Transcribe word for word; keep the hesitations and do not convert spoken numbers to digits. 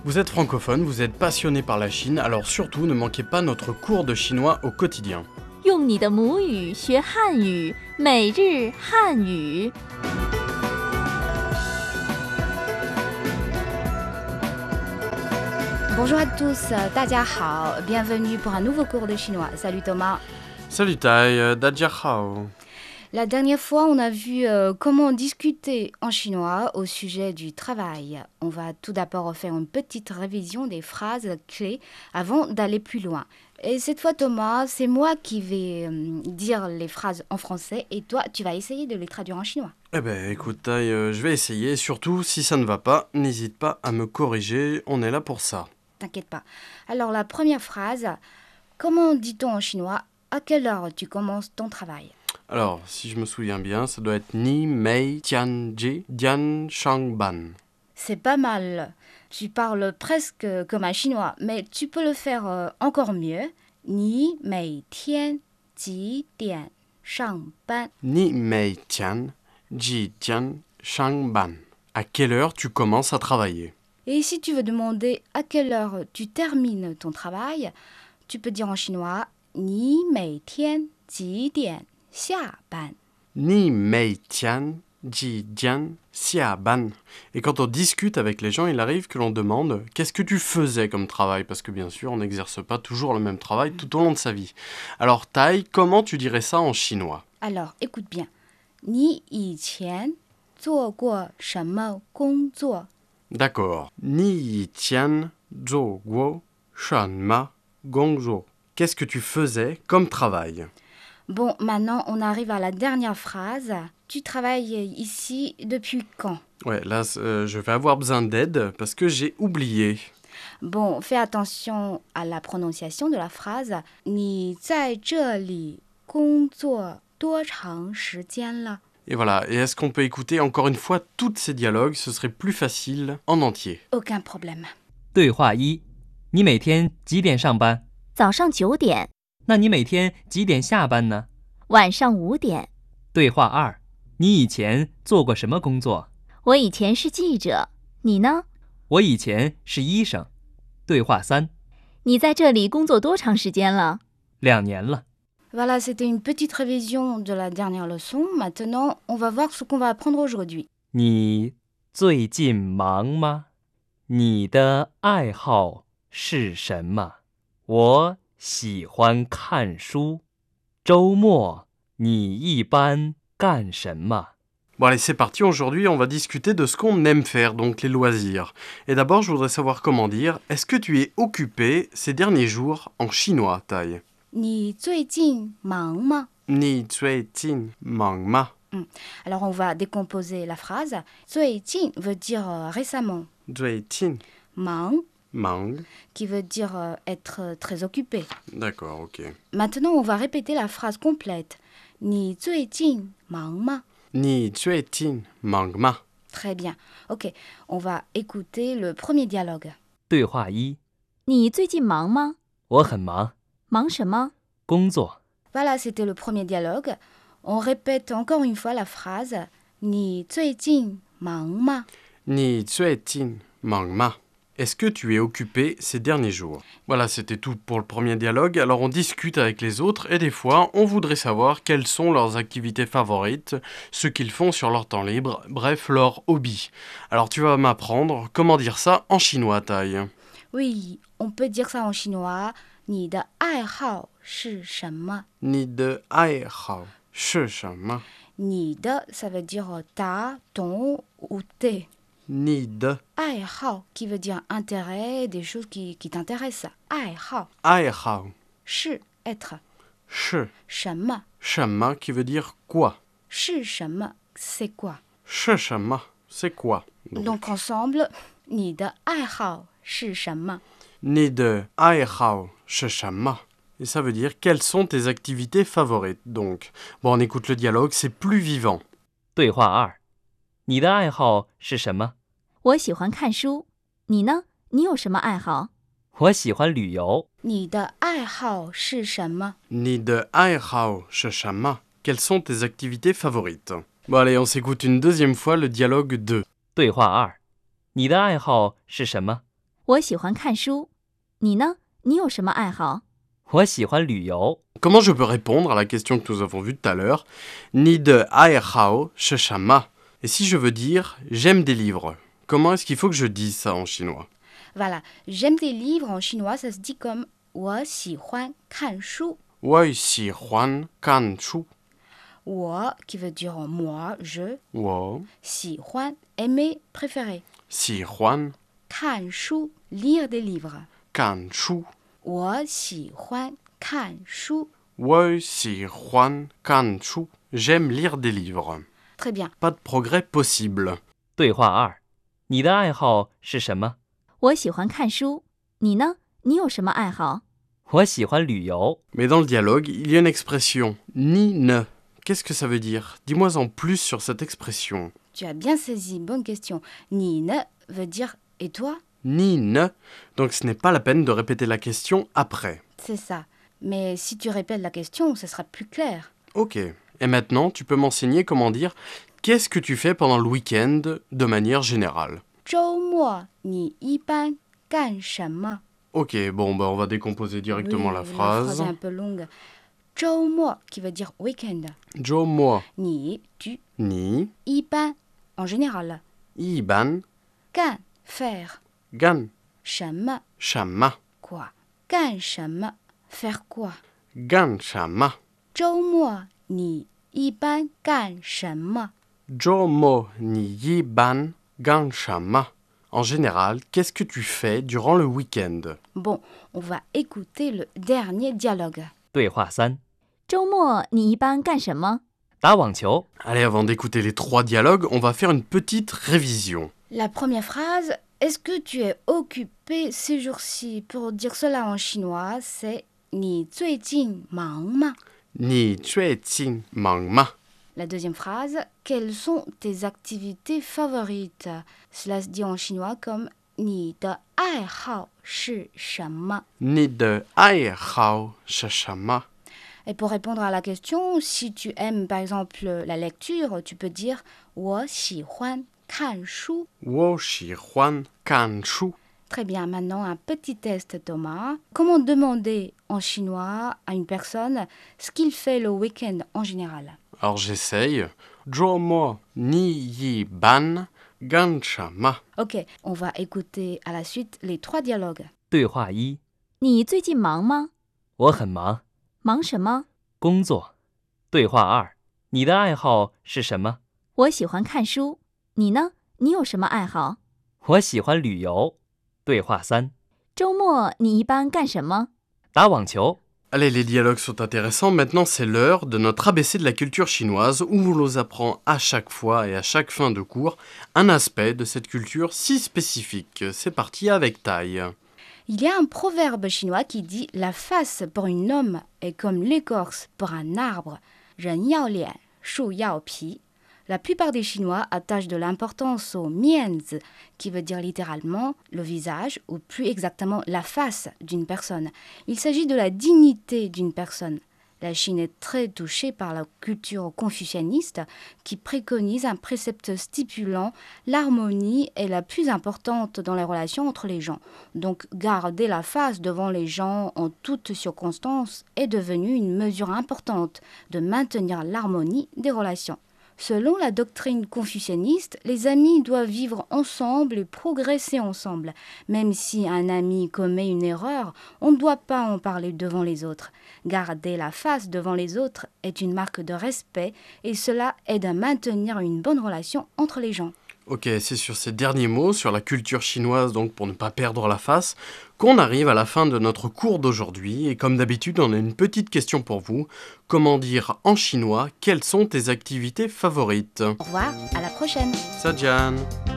Vous êtes francophone, vous êtes passionné par la Chine, alors surtout ne manquez pas notre cours de chinois au quotidien. 用你的母语学汉语，每日汉语。 Bonjour à tous, 大家好 bienvenue pour un nouveau cours de chinois. Salut Thomas. Salut Tai, Dadia Hao. La dernière fois, on a vu euh, comment discuter en chinois au sujet du travail. On va tout d'abord faire une petite révision des phrases clés avant d'aller plus loin. Et cette fois, Thomas, c'est moi qui vais euh, dire les phrases en français et toi, tu vas essayer de les traduire en chinois. Eh ben écoute Tai, euh, je vais essayer, surtout si ça ne va pas, n'hésite pas à me corriger, on est là pour ça. T'inquiète pas. Alors, la première phrase, comment dit-on en chinois à quelle heure tu commences ton travail? Alors, si je me souviens bien, ça doit être Ni Mei Tian Ji Dian Shang Ban. C'est pas mal. Tu parles presque comme un chinois, mais tu peux le faire euh, encore mieux. Ni mei tian ji dian shang ban. Ni Mei Tian Ji Dian Shang Ban. À quelle heure tu commences à travailler? Et si tu veux demander à quelle heure tu termines ton travail, tu peux dire en chinois Ni mei tian ji dian xia ban. Ni Mei Tian Ji Dian Xia Ban. Et quand on discute avec les gens, il arrive que l'on demande « Qu'est-ce que tu faisais comme travail ?» Parce que bien sûr, on n'exerce pas toujours le même travail tout au long de sa vie. Alors Tai, comment tu dirais ça en chinois? Alors, écoute bien. Ni yi qian zuo guo shenme gongzuo? D'accord. Ni yi tian zhou guo shan ma gongzhou. Qu'est-ce que tu faisais comme travail? Bon, maintenant, on arrive à la dernière phrase. Tu travailles ici depuis quand? Ouais, là, euh, je vais avoir besoin d'aide parce que j'ai oublié. Bon, fais attention à la prononciation de la phrase. 你在这里工作多长时间了? Et voilà, et est-ce qu'on peut écouter encore une fois tous ces dialogues? Ce serait plus facile en entier. Aucun problème. 对话一：你每天几点上班？ 早上九点， 那你每天几点下班呢？ 晚上五点。 对话二：你以前做过什么工作？ 我以前是记者，你呢？ 我以前是医生。对话三： 你在这里工作多长时间了？ 两年了。 Voilà, c'était une petite révision de la dernière leçon. Maintenant, on va voir ce qu'on va apprendre aujourd'hui. 你最近忙吗？你的爱好是什么？我喜欢看书。周末你一般干什么？ Bon allez, c'est parti, aujourd'hui on va discuter de ce qu'on aime faire, donc les loisirs. Et d'abord, je voudrais savoir comment dire, est-ce que tu es occupé ces derniers jours en chinois, Tai? 你最近忙吗? Ni zui jin mang ma. Alors, on va décomposer la phrase. 最近 veut dire euh, récemment. Zui jin Mang mang. qui veut dire euh, être euh, très occupé. D'accord, ok. Maintenant, on va répéter la phrase complète. 你最近忙吗? Ni zui jin mang ma. Très bien. Ok, on va écouter le premier dialogue. 对话一： 你最近忙吗？ 我很忙， 忙什么？ 工作。 Voilà, c'était le premier dialogue. On répète encore une fois la phrase. 你最近忙吗? Ni zui jin mang ma. Est-ce que tu es occupé ces derniers jours? Voilà, c'était tout pour le premier dialogue. Alors on discute avec les autres et des fois, on voudrait savoir quelles sont leurs activités favorites, ce qu'ils font sur leur temps libre, bref, leur hobby. Alors tu vas m'apprendre comment dire ça en chinois, Tai. Oui, on peut dire ça en chinois. 你的爱好是什么? Ni de ai hao shi shenme. 你的 ça veut dire euh, ta, ton ou tes. Ni de 爱好 qui veut dire intérêt, des choses qui, qui t'intéressent. 爱好 ai hao 是 être. shi 什么 shenme qui veut dire quoi? 是什么 c'est quoi? Shi shenme, c'est quoi? Donc, Donc ensemble, 你的爱好是什么? Ni de ai hao shi shenme. Et ça veut dire quelles sont tes activités favorites. Donc, bon, on écoute le dialogue, c'est plus vivant. 对话二：你的爱好是什么？ 我喜欢看书，你呢？你有什么爱好？ 我喜欢旅游。 你的爱好是什么? Ni de ai hao shi shenme. Quelles sont tes activités favorites? Bon allez, on s'écoute une deuxième fois le dialogue deux. 对话二：你的爱好是什么？ 我喜欢看书。你呢？你有什么爱好？ 我喜欢旅游。 Comment je peux répondre à la question que nous avons vue tout à l'heure? Ni de aihao sheshama. Et si je veux dire j'aime des livres, comment est-ce qu'il faut que je dise ça en chinois? Voilà, j'aime des livres en chinois, ça se dit comme 我喜欢看书. Wei xi huan kan shu. 我 qui veut dire moi, je, Wo 喜欢 aimer, préférer. xi huan 看书 lire des livres. kan shu. 我喜欢看书. Wei xi huan kan shu. J'aime lire des livres. Très bien. Pas de progrès possible. 对话二，你的爱好是什么？ 我喜欢看书。你呢？你有什么爱好？ 我喜欢旅游。 Mais dans le dialogue, il y a une expression ni ne. Qu'est-ce que ça veut dire? Dis-moi en plus sur cette expression. Tu as bien saisi, bonne question. Ni ne veut dire et toi? Ni ne. Donc ce n'est pas la peine de répéter la question après. C'est ça. Mais si tu répètes la question, ce sera plus clair. Ok. Et maintenant, tu peux m'enseigner comment dire qu'est-ce que tu fais pendant le week-end de manière générale. 周末你一般干什么? Ok, bon, bah on va décomposer directement Oui, la La phrase. phrase est un peu longue. 周末 qui veut dire week-end. Jo mo 你 tu, ni 一般 en général. iban 干 faire. gan 什么 shama quoi? 干什么 faire quoi? gan shama. 周末你一般干什么? Jo mo ni yiban gan shama. En général, qu'est-ce que tu fais durant le week-end? Bon, on va écouter le dernier dialogue. 对话三， 周末你一般干什么？ 打网球。 Allez, avant d'écouter les trois dialogues, on va faire une petite révision. La première phrase, est-ce que tu es occupé ces jours-ci? Pour dire cela en chinois, c'est 你最近忙吗? Ni zui jing mang ma. La deuxième phrase, quelles sont tes activités favorites? Cela se dit en chinois comme 你的爱好是什么? Ni de ai hao shashama. Et pour répondre à la question, si tu aimes par exemple la lecture, tu peux dire 我喜欢看书. Wo shi huan kan shu. Très bien, maintenant un petit test Thomas. Comment demander en chinois à une personne ce qu'il fait le week-end en général? Alors j'essaye. Jo mo ni yi ban gan shama. Ok, on va écouter à la suite les trois dialogues. 对话一， 你最近忙吗？ 我很忙， 忙什么？ 工作。对话二，你的爱好是什么？ 我喜欢看书。你呢？你有什么爱好？ 我喜欢旅游。对话三， 周末你一般干什么？ 打网球。 Allez, les dialogues sont intéressants. Maintenant, c'est l'heure de notre A B C de la culture chinoise où on nous apprend à chaque fois et à chaque fin de cours un aspect de cette culture si spécifique. C'est parti avec taille. Il y a un proverbe chinois qui dit « La face pour un homme est comme l'écorce pour un arbre. 人要脸，树要皮。» La plupart des Chinois attachent de l'importance au mianzi, qui veut dire littéralement le visage, ou plus exactement la face d'une personne. Il s'agit de la dignité d'une personne. La Chine est très touchée par la culture confucianiste qui préconise un précepte stipulant l'harmonie est la plus importante dans les relations entre les gens. Donc garder la face devant les gens en toutes circonstances est devenu une mesure importante de maintenir l'harmonie des relations. Selon la doctrine confucianiste, les amis doivent vivre ensemble et progresser ensemble. Même si un ami commet une erreur, on ne doit pas en parler devant les autres. Garder la face devant les autres est une marque de respect et cela aide à maintenir une bonne relation entre les gens. Ok, c'est sur ces derniers mots, sur la culture chinoise, donc pour ne pas perdre la face, qu'on arrive à la fin de notre cours d'aujourd'hui. Et comme d'habitude, on a une petite question pour vous. Comment dire en chinois quelles sont tes activités favorites? Au revoir, à la prochaine. Sajian.